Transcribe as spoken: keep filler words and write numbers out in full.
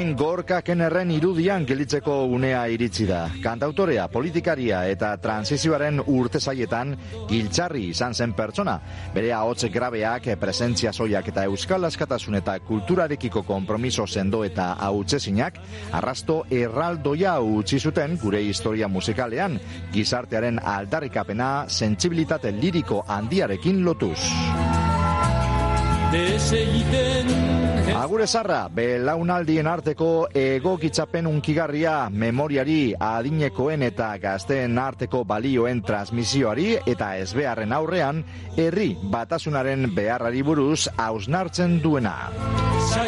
orain Gorka Kennerren irudian gelditzeko unea iritsi da. Kantautorea, politikaria eta transizioaren urte zaietan giltzarri izan zen pertsona. Bere ahots grabeak, presentzia soilak eta euskal askatasun eta kulturarekiko konpromiso sendo eta hautsezinak arrasto erraldoia utzi zuten gure historia musikalean, gizartearen aldarrikapena sentsibilitate liriko handiarekin lotuz. Agure zarra, belaunaldien arteko egokitzapen unkigarria memoriari, adinekoen eta gazteen arteko balioen transmisioari eta ezbeharren aurrean herri batasunaren beharrari buruz hausnartzen duena.